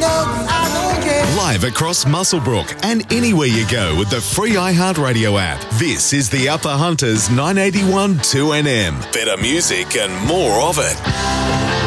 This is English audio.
Live across Muswellbrook and anywhere you go with the free iHeartRadio app. This is the Upper Hunters 981 2NM. Better music and more of it.